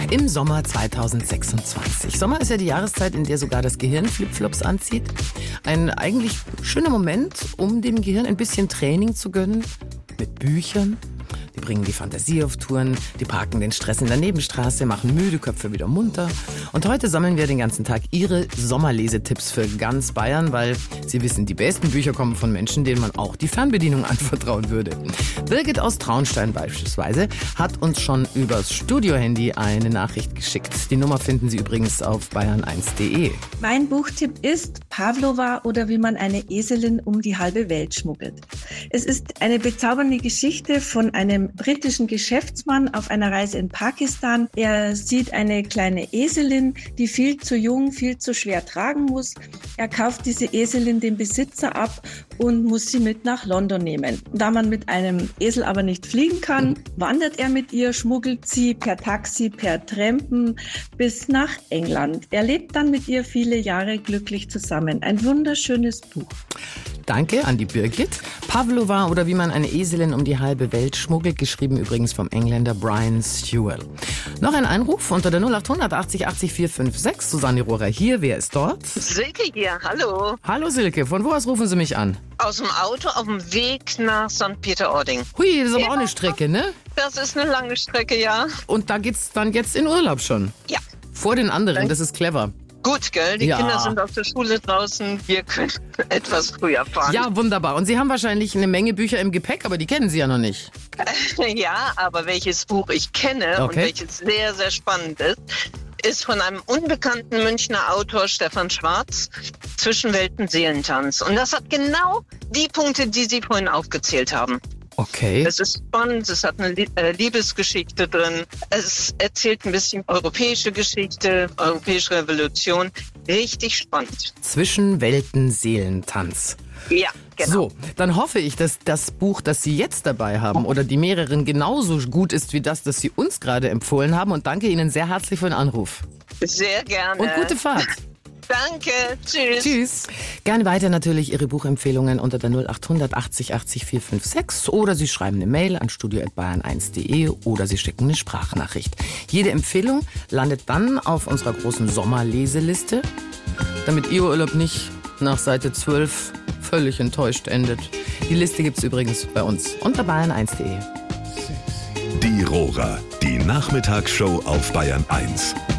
Im Sommer 2026. Sommer ist ja die Jahreszeit, in der sogar das Gehirn Flipflops anzieht. Ein eigentlich schöner Moment, um dem Gehirn ein bisschen Training zu gönnen. Mit Büchern. Die bringen die Fantasie auf Touren, die parken den Stress in der Nebenstraße, machen müde Köpfe wieder munter. Und heute sammeln wir den ganzen Tag Ihre Sommerlesetipps für ganz Bayern, weil Sie wissen, die besten Bücher kommen von Menschen, denen man auch die Fernbedienung anvertrauen würde. Birgit aus Traunstein beispielsweise hat uns schon übers Studiohandy eine Nachricht geschickt. Die Nummer finden Sie übrigens auf bayern1.de. Mein Buchtipp ist Pavlova oder wie man eine Eselin um die halbe Welt schmuggelt. Es ist eine bezaubernde Geschichte von einem britischen Geschäftsmann auf einer Reise in Pakistan. Er sieht eine kleine Eselin, die viel zu jung, viel zu schwer tragen muss. Er kauft diese Eselin dem Besitzer ab und muss sie mit nach London nehmen. Da man mit einem Esel aber nicht fliegen kann, wandert er mit ihr, schmuggelt sie per Taxi, per Trampen bis nach England. Er lebt dann mit ihr viele Jahre glücklich zusammen. Ein wunderschönes Buch. Danke an die Birgit. Pavlova oder wie man eine Eselin um die halbe Welt schmuggelt, geschrieben übrigens vom Engländer Brian Sewell. Noch ein Einruf unter der 0800 80 80 456. Susanne Rohrer hier, wer ist dort? Silke hier, hallo. Hallo Silke, von wo aus rufen Sie mich an? Aus dem Auto auf dem Weg nach St. Peter-Ording. Hui, das ist aber auch eine Strecke, ne? Das ist eine lange Strecke, ja. Und da geht's dann jetzt in Urlaub schon? Ja. Vor den anderen, das ist clever. Gut, gell? Die Kinder sind aus der Schule draußen. Wir können etwas früher fahren. Ja, wunderbar. Und Sie haben wahrscheinlich eine Menge Bücher im Gepäck, aber die kennen Sie ja noch nicht. Ja, aber welches Buch ich kenne und welches sehr, sehr spannend ist von einem unbekannten Münchner Autor, Stefan Schwarz, Zwischenwelten Seelentanz. Und das hat genau die Punkte, die Sie vorhin aufgezählt haben. Okay. Es ist spannend, es hat eine Liebesgeschichte drin, es erzählt ein bisschen europäische Geschichte, europäische Revolution. Richtig spannend. Zwischenwelten Seelentanz. Ja, genau. So, dann hoffe ich, dass das Buch, das Sie jetzt dabei haben oder die mehreren genauso gut ist wie das Sie uns gerade empfohlen haben. Und danke Ihnen sehr herzlich für den Anruf. Sehr gerne. Und gute Fahrt. Danke, tschüss. Tschüss. Gerne weiter natürlich Ihre Buchempfehlungen unter der 0800 80 80 456 oder Sie schreiben eine Mail an studio@bayern1.de oder Sie schicken eine Sprachnachricht. Jede Empfehlung landet dann auf unserer großen Sommerleseliste, damit Ihr Urlaub nicht nach Seite 12 völlig enttäuscht endet. Die Liste gibt's übrigens bei uns unter bayern1.de. Die Rohrer, die Nachmittagsshow auf Bayern 1.